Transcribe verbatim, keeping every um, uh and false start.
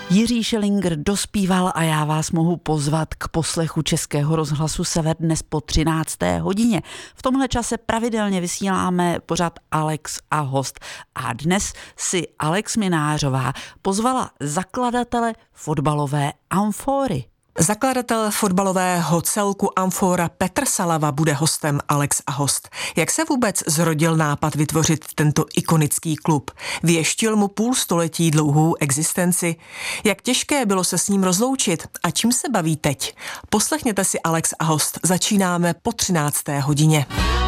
Jiří Šelinger dospíval a já vás mohu pozvat k poslechu Českého rozhlasu Sever dnes po třinácté hodině. V tomhle čase pravidelně vysíláme pořad Alex a host. A dnes si Alex Minářová pozvala zakladatele fotbalové Amfory. Zakladatel fotbalového celku Amfora Petr Salava bude hostem Alex a host. Jak se vůbec zrodil nápad vytvořit tento ikonický klub? Věštil mu půl století dlouhou existenci? Jak těžké bylo se s ním rozloučit? A čím se baví teď? Poslechněte si Alex a host. Začínáme po třinácté hodině.